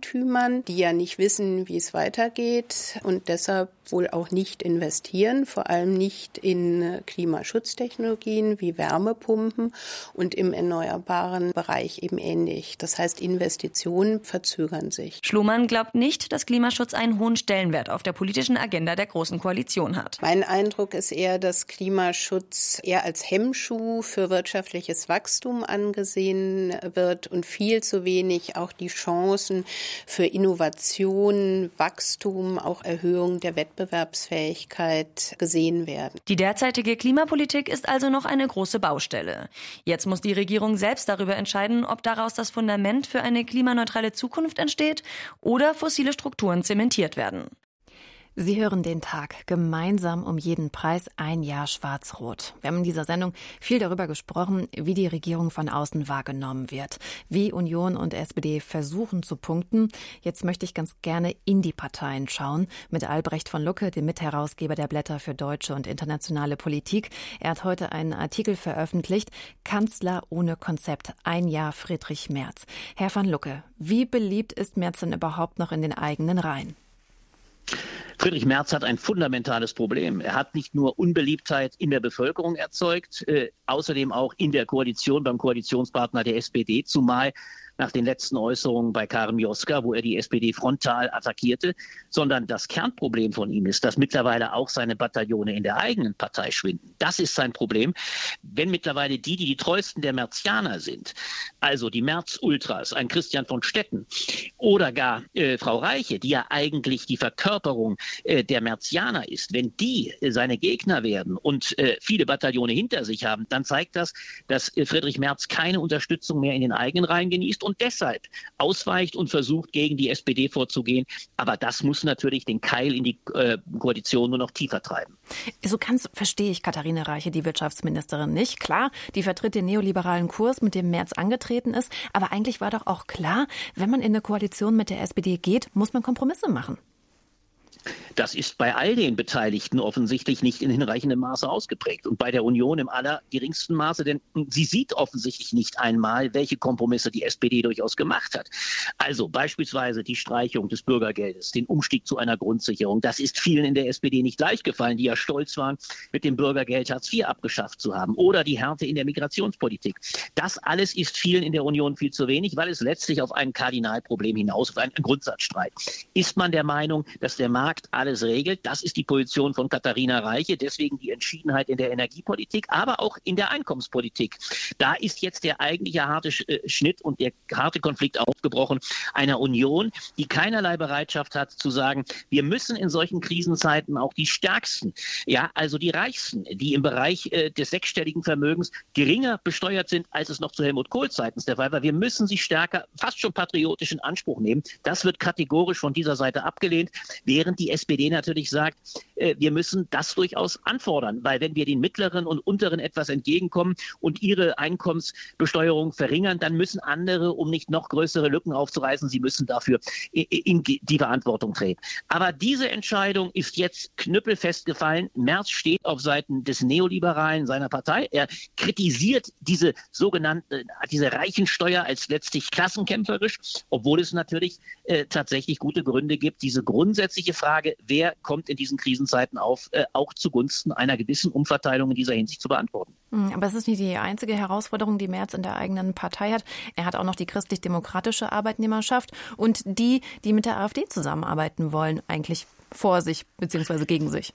Eigentümern, die ja nicht wissen, wie es weitergeht und deshalb wohl auch nicht investieren, vor allem nicht in Klimaschutztechnologien wie Wärmepumpen und im erneuerbaren Bereich eben ähnlich. Das heißt, Investitionen verzögern sich. Schlumann glaubt nicht, dass Klimaschutz einen hohen Stellenwert auf der politischen Agenda der Großen Koalition hat. Mein Eindruck ist eher, dass Klimaschutz eher als Hemmschuh für wirtschaftliches Wachstum angesehen wird und viel zu wenig auch die Chancen für Innovation, Wachstum, auch Erhöhung der Wettbewerbsfähigkeit gesehen werden. Die derzeitige Klimapolitik ist also noch eine große Baustelle. Jetzt muss die Regierung selbst darüber entscheiden, ob daraus das Fundament für eine klimaneutrale Zukunft entsteht oder fossile Strukturen zementiert werden. Sie hören den Tag gemeinsam um jeden Preis, ein Jahr Schwarz-Rot. Wir haben in dieser Sendung viel darüber gesprochen, wie die Regierung von außen wahrgenommen wird, wie Union und S P D versuchen zu punkten. Jetzt möchte ich ganz gerne in die Parteien schauen, mit Albrecht von Lucke, dem Mitherausgeber der Blätter für deutsche und internationale Politik. Er hat heute einen Artikel veröffentlicht, Kanzler ohne Konzept, ein Jahr Friedrich Merz. Herr von Lucke, wie beliebt ist Merz denn überhaupt noch in den eigenen Reihen? Friedrich Merz hat ein fundamentales Problem. Er hat nicht nur Unbeliebtheit in der Bevölkerung erzeugt, äh, außerdem auch in der Koalition beim Koalitionspartner der S P D, zumal nach den letzten Äußerungen bei Karin Mioska, wo er die S P D frontal attackierte, sondern das Kernproblem von ihm ist, dass mittlerweile auch seine Bataillone in der eigenen Partei schwinden. Das ist sein Problem. Wenn mittlerweile die, die die treuesten der Merzianer sind, also die Merz-Ultras, ein Christian von Stetten oder gar äh, Frau Reiche, die ja eigentlich die Verkörperung äh, der Merzianer ist, wenn die äh, seine Gegner werden und äh, viele Bataillone hinter sich haben, dann zeigt das, dass äh, Friedrich Merz keine Unterstützung mehr in den eigenen Reihen genießt und deshalb ausweicht und versucht, gegen die S P D vorzugehen. Aber das muss natürlich den Keil in die äh, Koalition nur noch tiefer treiben. So ganz verstehe ich Katharina Reiche, die Wirtschaftsministerin, nicht. Klar, die vertritt den neoliberalen Kurs, mit dem Merz angetreten ist. Aber eigentlich war doch auch klar, wenn man in eine Koalition mit der S P D geht, muss man Kompromisse machen. Das ist bei all den Beteiligten offensichtlich nicht in hinreichendem Maße ausgeprägt. Und bei der Union im allergeringsten Maße, denn sie sieht offensichtlich nicht einmal, welche Kompromisse die S P D durchaus gemacht hat. Also beispielsweise die Streichung des Bürgergeldes, den Umstieg zu einer Grundsicherung. Das ist vielen in der S P D nicht leicht gefallen, die ja stolz waren, mit dem Bürgergeld Hartz vier abgeschafft zu haben. Oder die Härte in der Migrationspolitik. Das alles ist vielen in der Union viel zu wenig, weil es letztlich auf ein Kardinalproblem hinaus, auf einen Grundsatzstreit. Ist man der Meinung, dass der Markt alles regelt? Das ist die Position von Katharina Reiche. Deswegen die Entschiedenheit in der Energiepolitik, aber auch in der Einkommenspolitik. Da ist jetzt der eigentliche harte Schnitt und der harte Konflikt aufgebrochen einer Union, die keinerlei Bereitschaft hat zu sagen, wir müssen in solchen Krisenzeiten auch die Stärksten, ja, also die Reichsten, die im Bereich äh, des sechsstelligen Vermögens geringer besteuert sind, als es noch zu Helmut Kohl-Zeiten der Fall war. Wir müssen sie stärker, fast schon patriotisch in Anspruch nehmen. Das wird kategorisch von dieser Seite abgelehnt, während die S P D natürlich sagt, äh, wir müssen das durchaus anfordern, weil wenn wir den Mittleren und Unteren etwas entgegenkommen und ihre Einkommensbesteuerung verringern, dann müssen andere, um nicht noch größere Lücken aufzureißen, sie müssen dafür in, in die Verantwortung treten. Aber diese Entscheidung ist jetzt knüppelfest gefallen. Merz steht auf Seiten des Neoliberalen seiner Partei. Er kritisiert diese sogenannte, diese Reichensteuer als letztlich klassenkämpferisch, obwohl es natürlich äh, tatsächlich gute Gründe gibt, diese grundsätzliche Frage, wer kommt in diesen Krisenzeiten auf, äh, auch zugunsten einer gewissen Umverteilung in dieser Hinsicht zu beantworten. Aber es ist nicht die einzige Herausforderung, die Merz in der eigenen Partei hat. Er hat auch noch die christlich-demokratische Arbeitnehmerschaft und die, die mit der AfD zusammenarbeiten wollen, eigentlich vor sich bzw. gegen sich.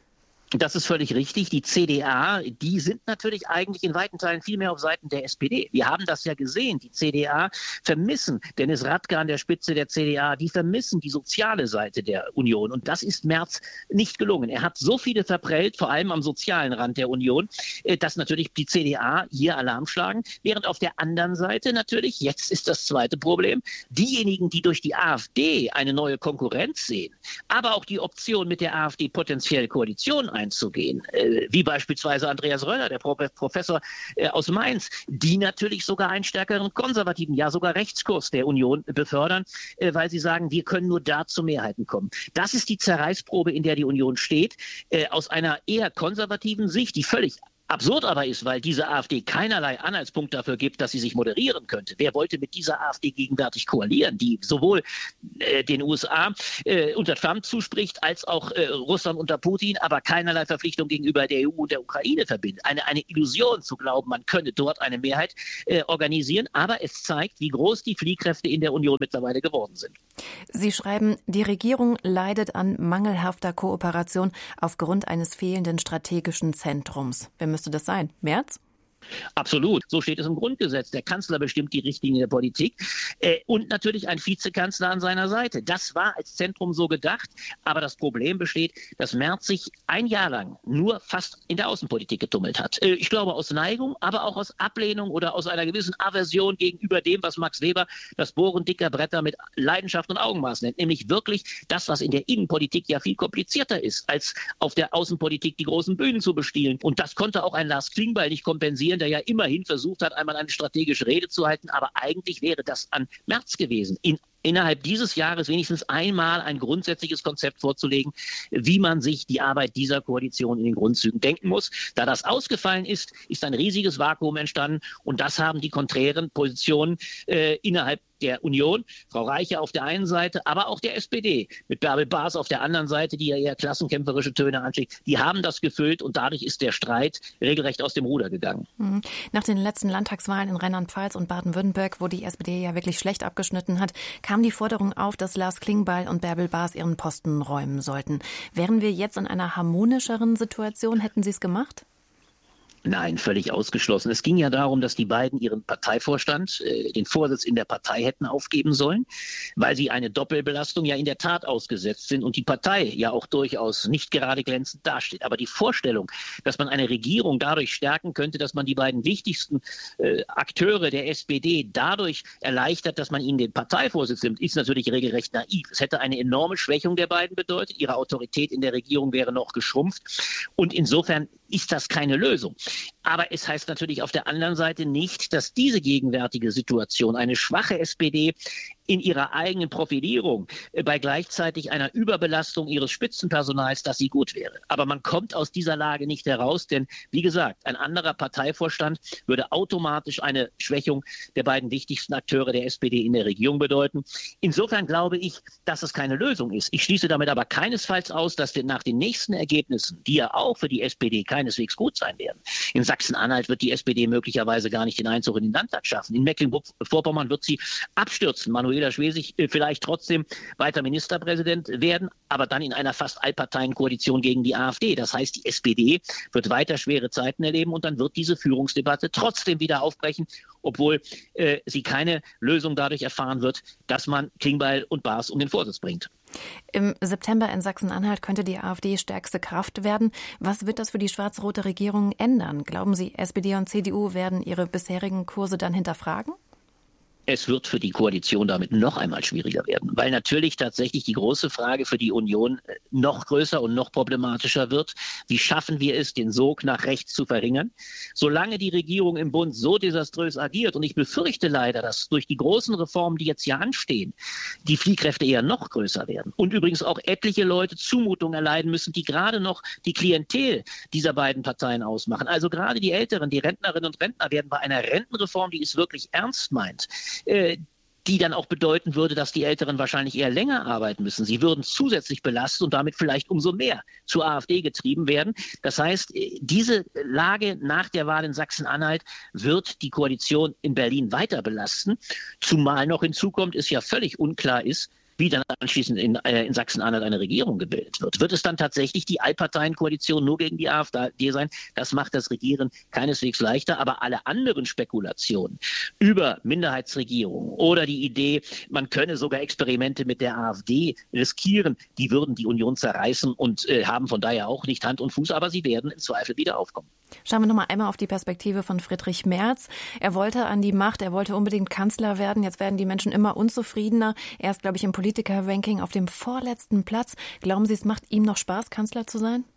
Das ist völlig richtig. Die C D A, die sind natürlich eigentlich in weiten Teilen viel mehr auf Seiten der S P D. Wir haben das ja gesehen. Die C D A vermissen Dennis Radke an der Spitze der C D A. Die vermissen die soziale Seite der Union. Und das ist Merz nicht gelungen. Er hat so viele verprellt, vor allem am sozialen Rand der Union, dass natürlich die C D A hier Alarm schlagen. Während auf der anderen Seite natürlich, jetzt ist das zweite Problem, diejenigen, die durch die AfD eine neue Konkurrenz sehen, aber auch die Option, mit der AfD potenziell Koalition einzugehen, äh, wie beispielsweise Andreas Röller, der Pro- Professor äh, aus Mainz, die natürlich sogar einen stärkeren konservativen, ja sogar Rechtskurs der Union befördern, äh, weil sie sagen, wir können nur da zu Mehrheiten kommen. Das ist die Zerreißprobe, in der die Union steht, äh, aus einer eher konservativen Sicht, die völlig Absurd aber ist, weil diese AfD keinerlei Anhaltspunkt dafür gibt, dass sie sich moderieren könnte. Wer wollte mit dieser AfD gegenwärtig koalieren, die sowohl äh, den U S A äh, unter Trump zuspricht, als auch äh, Russland unter Putin, aber keinerlei Verpflichtung gegenüber der E U und der Ukraine verbindet. Eine, eine Illusion zu glauben, man könne dort eine Mehrheit äh, organisieren, aber es zeigt, wie groß die Fliehkräfte in der Union mittlerweile geworden sind. Sie schreiben, die Regierung leidet an mangelhafter Kooperation aufgrund eines fehlenden strategischen Zentrums. Wer müsste das sein? Merz? Absolut. So steht es im Grundgesetz. Der Kanzler bestimmt die Richtlinie der Politik äh, und natürlich ein Vizekanzler an seiner Seite. Das war als Zentrum so gedacht. Aber das Problem besteht, dass Merz sich ein Jahr lang nur fast in der Außenpolitik getummelt hat. Äh, ich glaube aus Neigung, aber auch aus Ablehnung oder aus einer gewissen Aversion gegenüber dem, was Max Weber das Bohren dicker Bretter mit Leidenschaft und Augenmaß nennt. Nämlich wirklich das, was in der Innenpolitik ja viel komplizierter ist, als auf der Außenpolitik die großen Bühnen zu bestielen. Und das konnte auch ein Lars Klingbeil nicht kompensieren, der ja immerhin versucht hat, einmal eine strategische Rede zu halten. Aber eigentlich wäre das an Merz gewesen. In innerhalb dieses Jahres wenigstens einmal ein grundsätzliches Konzept vorzulegen, wie man sich die Arbeit dieser Koalition in den Grundzügen denken muss. Da das ausgefallen ist, ist ein riesiges Vakuum entstanden und das haben die konträren Positionen äh, innerhalb der Union, Frau Reiche auf der einen Seite, aber auch der S P D mit Bärbel Baas auf der anderen Seite, die ja eher klassenkämpferische Töne anschlägt, die haben das gefüllt und dadurch ist der Streit regelrecht aus dem Ruder gegangen. Nach den letzten Landtagswahlen in Rheinland-Pfalz und Baden-Württemberg, wo die S P D ja wirklich schlecht abgeschnitten hat, kam die Forderung auf, dass Lars Klingbeil und Bärbel Baas ihren Posten räumen sollten. Wären wir jetzt in einer harmonischeren Situation? Hätten Sie es gemacht? Nein, völlig ausgeschlossen. Es ging ja darum, dass die beiden ihren Parteivorstand, äh, den Vorsitz in der Partei hätten aufgeben sollen, weil sie eine Doppelbelastung ja in der Tat ausgesetzt sind und die Partei ja auch durchaus nicht gerade glänzend dasteht. Aber die Vorstellung, dass man eine Regierung dadurch stärken könnte, dass man die beiden wichtigsten äh, Akteure der S P D dadurch erleichtert, dass man ihnen den Parteivorsitz nimmt, ist natürlich regelrecht naiv. Es hätte eine enorme Schwächung der beiden bedeutet. Ihre Autorität in der Regierung wäre noch geschrumpft. Und insofern ist das keine Lösung. Aber es heißt natürlich auf der anderen Seite nicht, dass diese gegenwärtige Situation, eine schwache S P D in ihrer eigenen Profilierung äh, bei gleichzeitig einer Überbelastung ihres Spitzenpersonals, dass sie gut wäre. Aber man kommt aus dieser Lage nicht heraus, denn wie gesagt, ein anderer Parteivorstand würde automatisch eine Schwächung der beiden wichtigsten Akteure der S P D in der Regierung bedeuten. Insofern glaube ich, dass es keine Lösung ist. Ich schließe damit aber keinesfalls aus, dass wir nach den nächsten Ergebnissen, die ja auch für die S P D keineswegs gut sein werden. In Sachsen-Anhalt wird die S P D möglicherweise gar nicht den Einzug in den Landtag schaffen. In Mecklenburg-Vorpommern wird sie abstürzen. Manuela Schwesig vielleicht trotzdem weiter Ministerpräsident werden, aber dann in einer fast Allparteienkoalition gegen die AfD. Das heißt, die S P D wird weiter schwere Zeiten erleben und dann wird diese Führungsdebatte trotzdem wieder aufbrechen, obwohl äh, sie keine Lösung dadurch erfahren wird, dass man Klingbeil und Baas um den Vorsitz bringt. Im September in Sachsen-Anhalt könnte die AfD stärkste Kraft werden. Was wird das für die schwarz-rote Regierung ändern? Glauben Sie, S P D und C D U werden ihre bisherigen Kurse dann hinterfragen? Es wird für die Koalition damit noch einmal schwieriger werden, weil natürlich tatsächlich die große Frage für die Union noch größer und noch problematischer wird. Wie schaffen wir es, den Sog nach rechts zu verringern? Solange die Regierung im Bund so desaströs agiert, und ich befürchte leider, dass durch die großen Reformen, die jetzt hier anstehen, die Fliehkräfte eher noch größer werden und übrigens auch etliche Leute Zumutungen erleiden müssen, die gerade noch die Klientel dieser beiden Parteien ausmachen. Also gerade die Älteren, die Rentnerinnen und Rentner werden bei einer Rentenreform, die es wirklich ernst meint, die dann auch bedeuten würde, dass die Älteren wahrscheinlich eher länger arbeiten müssen. Sie würden zusätzlich belastet und damit vielleicht umso mehr zur AfD getrieben werden. Das heißt, diese Lage nach der Wahl in Sachsen-Anhalt wird die Koalition in Berlin weiter belasten. Zumal noch hinzukommt, es ja völlig unklar ist, wie dann anschließend in, äh, in Sachsen-Anhalt eine Regierung gebildet wird. Wird es dann tatsächlich die Allparteienkoalition nur gegen die AfD sein? Das macht das Regieren keineswegs leichter. Aber alle anderen Spekulationen über Minderheitsregierung oder die Idee, man könne sogar Experimente mit der AfD riskieren, die würden die Union zerreißen und äh, haben von daher auch nicht Hand und Fuß. Aber sie werden im Zweifel wieder aufkommen. Schauen wir noch mal einmal auf die Perspektive von Friedrich Merz. Er wollte an die Macht, er wollte unbedingt Kanzler werden. Jetzt werden die Menschen immer unzufriedener. Er ist, glaube ich, im Politiker-Ranking auf dem vorletzten Platz. Glauben Sie, es macht ihm noch Spaß, Kanzler zu sein?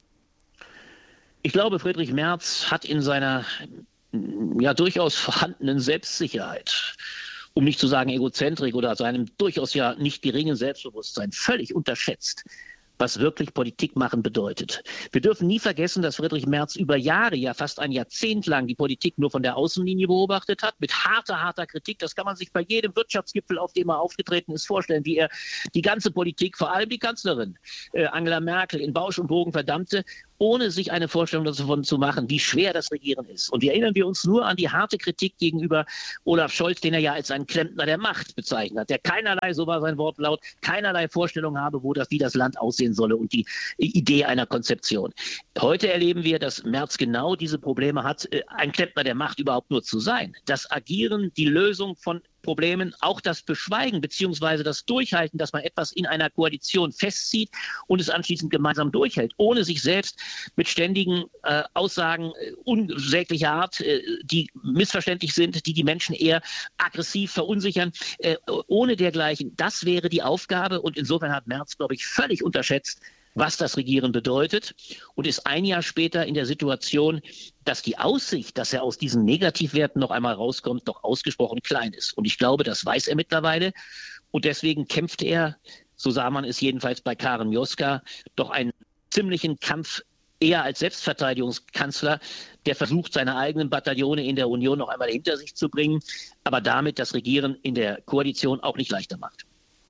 Ich glaube, Friedrich Merz hat in seiner ja durchaus vorhandenen Selbstsicherheit, um nicht zu sagen Egozentrik oder seinem durchaus ja nicht geringen Selbstbewusstsein völlig unterschätzt, was wirklich Politik machen bedeutet. Wir dürfen nie vergessen, dass Friedrich Merz über Jahre, ja fast ein Jahrzehnt lang die Politik nur von der Außenlinie beobachtet hat, mit harter, harter Kritik. Das kann man sich bei jedem Wirtschaftsgipfel, auf dem er aufgetreten ist, vorstellen, wie er die ganze Politik, vor allem die Kanzlerin äh, Angela Merkel, in Bausch und Bogen verdammte, ohne sich eine Vorstellung davon zu machen, wie schwer das Regieren ist. Und erinnern wir uns nur an die harte Kritik gegenüber Olaf Scholz, den er ja als einen Klempner der Macht bezeichnet hat, der keinerlei, so war sein Wortlaut, keinerlei Vorstellung habe, wo das, wie das Land aussehen solle und die Idee einer Konzeption. Heute erleben wir, dass Merz genau diese Probleme hat, ein Klempner der Macht überhaupt nur zu sein. Das Agieren, die Lösung von Problemen, auch das Beschweigen bzw. das Durchhalten, dass man etwas in einer Koalition festzieht und es anschließend gemeinsam durchhält, ohne sich selbst mit ständigen äh, Aussagen äh, unsäglicher Art, äh, die missverständlich sind, die die Menschen eher aggressiv verunsichern, äh, ohne dergleichen. Das wäre die Aufgabe und insofern hat Merz, glaube ich, völlig unterschätzt, was das Regieren bedeutet und ist ein Jahr später in der Situation, dass die Aussicht, dass er aus diesen Negativwerten noch einmal rauskommt, doch ausgesprochen klein ist. Und ich glaube, das weiß er mittlerweile und deswegen kämpft er, so sah man es jedenfalls bei Karen Mioska, doch einen ziemlichen Kampf eher als Selbstverteidigungskanzler, der versucht, seine eigenen Bataillone in der Union noch einmal hinter sich zu bringen, aber damit das Regieren in der Koalition auch nicht leichter macht.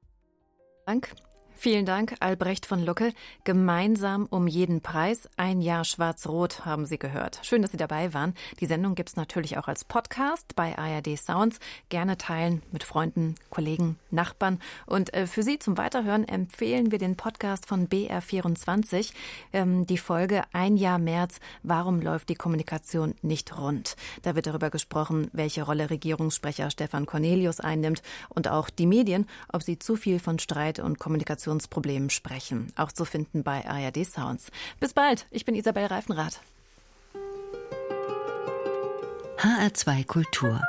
Dank. Vielen Dank, Albrecht von Lucke. Gemeinsam um jeden Preis. Ein Jahr Schwarz-Rot haben Sie gehört. Schön, dass Sie dabei waren. Die Sendung gibt es natürlich auch als Podcast bei A R D Sounds. Gerne teilen mit Freunden, Kollegen, Nachbarn. Und äh, für Sie zum Weiterhören empfehlen wir den Podcast von B R vierundzwanzig. Ähm, die Folge Ein Jahr Merz. Warum läuft die Kommunikation nicht rund? Da wird darüber gesprochen, welche Rolle Regierungssprecher Stefan Cornelius einnimmt und auch die Medien, ob sie zu viel von Streit und Kommunikation Problemen sprechen. Auch zu finden bei A R D Sounds. Bis bald. Ich bin Isabel Reifenrath. H R zwei Kultur.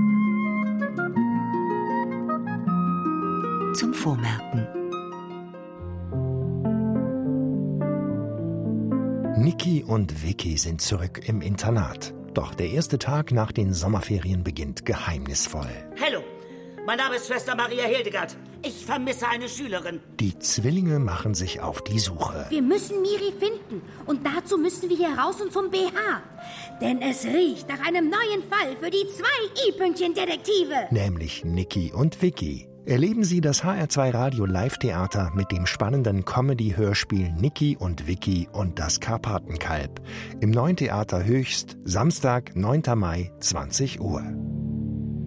Zum Vormerken. Niki und Vicky sind zurück im Internat. Doch der erste Tag nach den Sommerferien beginnt geheimnisvoll. Hallo, mein Name ist Schwester Maria Hildegard. Ich vermisse eine Schülerin. Die Zwillinge machen sich auf die Suche. Wir müssen Miri finden. Und dazu müssen wir hier raus und zum B H. Denn es riecht nach einem neuen Fall für die zwei I-Pünktchen-Detektive. Nämlich Niki und Vicky. Erleben Sie das H R zwei Radio Live-Theater mit dem spannenden Comedy-Hörspiel Niki und Vicky und das Karpatenkalb. Im Neuen Theater Höchst, Samstag, neunter Mai, zwanzig Uhr.